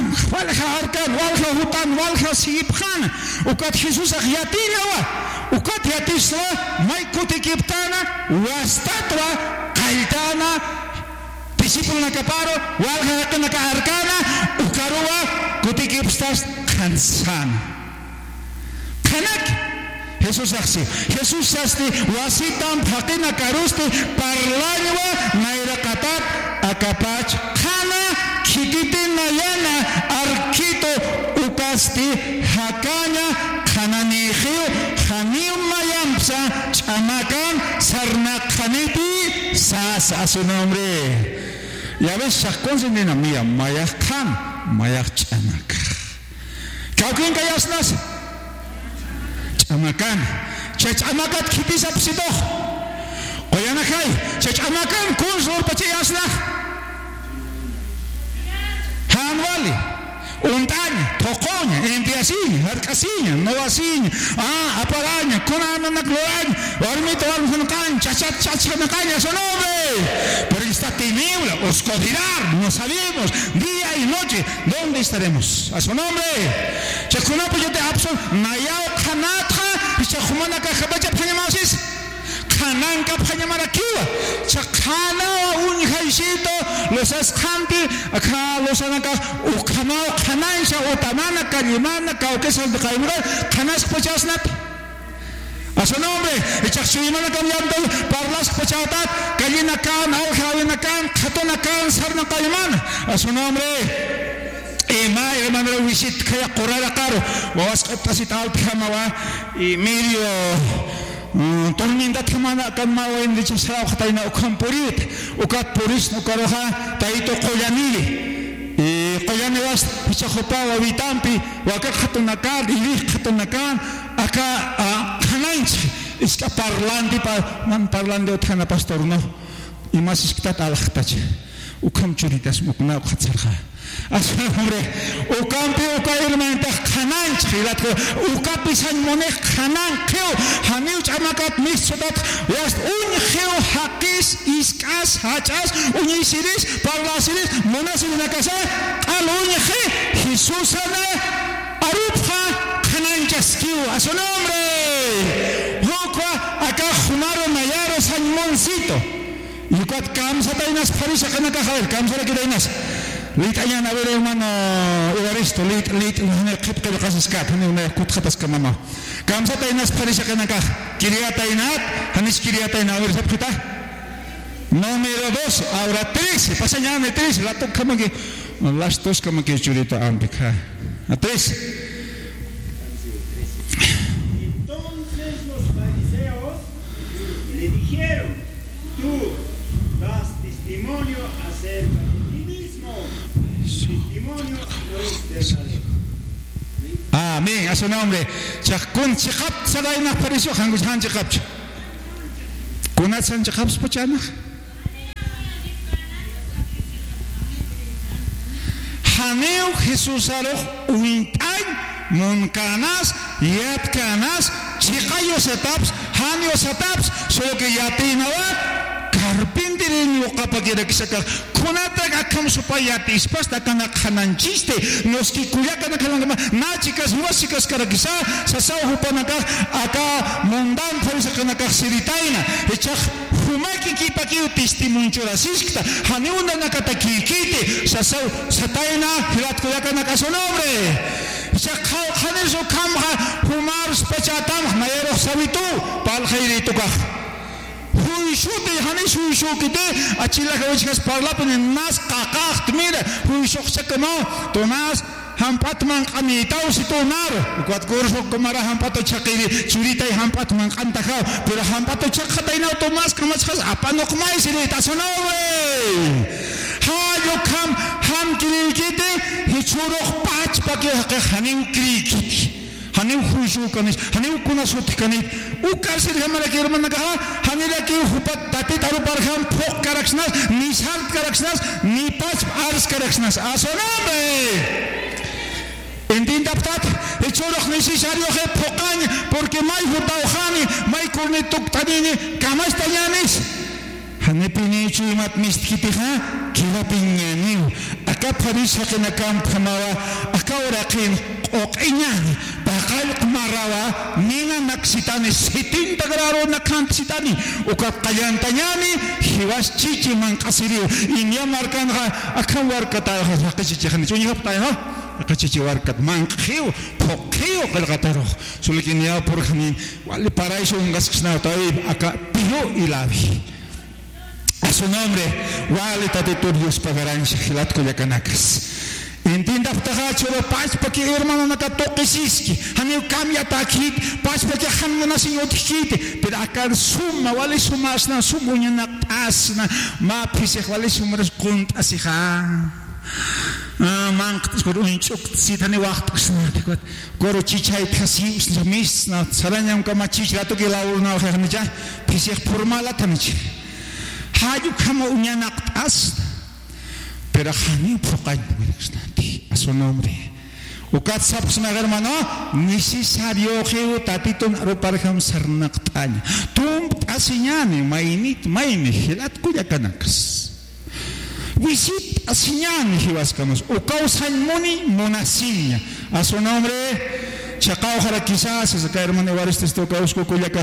walha arkan, walha hutan, walha siphan, ukat Jesus akhyatina ukat yatiswa, may kutikiptana, wastatwa, kaitana, disipul nakaparo, walha nakaarkana, ukarua, kutikipstas kansan. Kanak Jesús así. Jesús así. Wasitam hakina karusti parlañwa nairakatat akapach kana kikitin nayana arkito ukasti hakanya kananihiu hanium mayamsa chamakan sarnakhaniti sas a su nombre. Ya ves, shakon sindina mía mayak khan mayak chamak. Kaukin kayasnas Amakan, amakat kitis apsidoh. Oyanakai, amakan kunzur pachiyasna. Hanwali, untaña, tocoña, entiasiña, harcasiña, novasiña, aparaña, kunana nakloaña, ormito alfuncan, chachanacaña, su nombre. Por esta tiniebla, oscuridad, no sabemos, día y noche, ¿dónde estaremos? A su nombre. Chakunapo yo te abso, nayao kanata. Chahumana kahabaja panyamasis kananka panyamarakiwa chakana unhaishito los askanti acá los anaka ukanao kanansha utamana kalimana kaukesa de kaimura kanas pachasnat a su nombre chachimana kamyando parlas pachatat kalina kan alhawina kan khatona kan sarna kalimana a su nombre hermano visit kaya corrada caro was capacitado pijamawa y medio tormenta tamana kamawa en dicho será hataina ukampurit ukat puris no karoha taito koyanili y koyane was pichajopawa vitampi waka khatunakan ili khatunakan aka kanainchi iska parlandi pa man parlando thana pastor no y más isktat alkhtache ukam churitas mukna khatsarha Así hombre, ukampi ukairmenta kanan chilat ukapi san monek kanan keo haniu chamakat misodat was unheo hakis iskas hachas unisiris parlasiris monasina casa al unhe Jesusana arupha kanan chaskiu a su nombre hokwa acá junaro mayaro san moncito yukat kamsa tainas parisa kana kajar kamsa kidainas Litanya na vero hermano Evaristo lit ne khipke qasas kat ne kut khatas kamama kamsa tainas parisa kanaka kiriata inat hanis kiriata ina ver sapita número 2 ahora 3 pasa ya de 3 la toca como que las dos como que churita ampica a 3 Entonces los fariseos le dijeron tú das testimonio acerca testimonio no es verdadero. Amén, a su nombre. Chakun chikap sadaina parisyo hangus han chikap. Kunat san chikap spachana. Haneu Jesús aroh uintay munkanas yatkanas chikayo setaps hanyo setaps so que yatinawa carpinterin kapagira kisaka kunata akam supayati ispasta kana khananchiste noski kuyaka nakhalanga nachikas musikas karakisa sasau hupanaka aka mundan forisa kana siritaina echak humaki kipaki testimonio rasista haniunda nakata kikite sasau sataina hilat kuyaka nakaso nombre chakha khaneso kamha humar spachatam mayero sabitu pal khairituka Huishute hanis huishukite achila kawachkas parlapene nas qaqaqt mira huishukchakama tonas hampatman qamitaw situnar kuat kurso kumara hampato chaqiri churita hampatman qantaja pero hampato chaqataina tomas kamachas apanokmai sirita sonawe hayo kam ham kirikite hichurok pach pake hanin kirikite Hanim khushu kanis hanim kuna sut kanit ukar sir hamara ke hermana kaha hamira ke hupat tati taru parham phok karaksnas nisal karaksnas nipas ars karaksnas asoname entienda ptat echorok necesario que pokan porque mai hutauhani mai kornetuk tanini kamas tayanis hanepini chuimat mistkitiha kila pinyaniu acá parece que na campanawa acá ora kin oqiñani bakal kumarawa nina naksitani 70 grado na kampsitani uka qayantañani hiwas chichi manqasiri inya markanqa acá warkata raqichichi khani chuñihaptay ha raqichichi warkat manqiu poqiu qalqataro sulikinya por khani wali paraíso ngasqna tawi acá pio ilavi. A su nombre, wali tatitur Dios pagarán shahilat Culiacanacas. Entienda ptagachoro paz porque hermano naka toqisiski. Haneu cambia taki paz porque hanno nasin otkite. Pero acá suma wali sumasna sumunya nakasna ma pisek wali sumras kunt asija. Manqtas gor unchuk sitani waqtqsna tikot goro chichay thasi usmisna saranyam kama chichratu ke laurna khamija pisek formala tamich. Hayu kama uñanak as, pero hani procañ a su nombre. Ukat sapsna hermano, necesario que tatito naroparham sarnaktañ. Tum asiñani mainit maini hilat Culiacanacas. Visit asiñani hiwaskamos. Ukausan moni monasiña. A su nombre, chacao jara quizás es acá hermano varistes tocausco Culiaca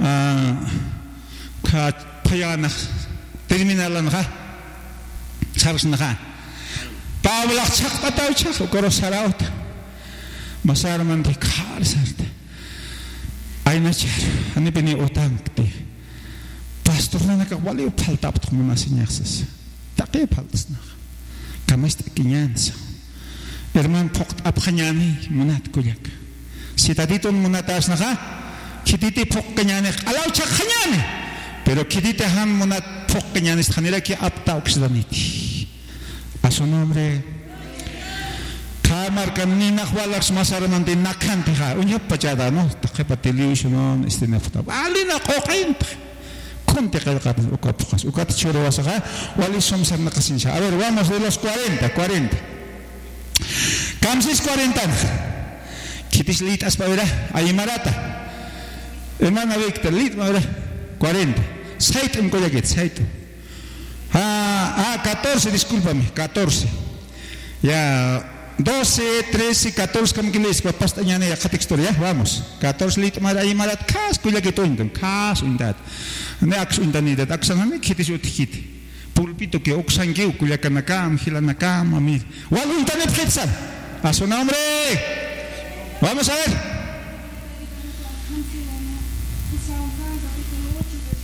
payana. Terminalan ha, sabes na Pablo chak patau chak, okoro saraut, masar mandi kar sarte. Ay na char, ani pini utang te. Pastor na nakawali upaltap tu muna sinyakses. Take paltas na. Kamas takinyansa. Herman pokt apkanyani munat Culiac. Si tadito munatas na ha, kititi pok kanyani, alaw chak kanyani. Pero kititi han munat Pocañanes janera que apta oxidaniti. A su nombre, Kamar Kamina Walax Masaramanti Nakantiha, unya pachada, no, Takapatiliushon, Estinafta, Alina Coquint, Conte Calcatas, Ucapujas, Ucatchorosaga, Walisom Sarnacasincha. A ver, vamos de los 40. Camsis 40. Kitis lit aspavera, Aymarata. Hermana Victor, lit, 40. Saito en Coyaquet, Saito. 14, discúlpame, 14. Ya, 12, 13, 14, como que les pasta ya historia, vamos. 14 lit ahí marat, cas, Coyaquet, cas, unidad. Neax unidad, axaname, kitis utkit. Pulpito que oxangueu, Culiacanacam, Gilanacam, a mí. Wal untanet ketsan. A su nombre. Vamos a ver.